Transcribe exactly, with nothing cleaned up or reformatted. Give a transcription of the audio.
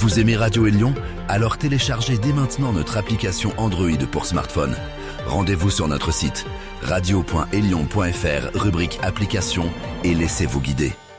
Vous aimez Radio Élion? Alors téléchargez dès maintenant notre application Android pour smartphone. Rendez-vous sur notre site radio point élion point f r, rubrique application, et laissez-vous guider.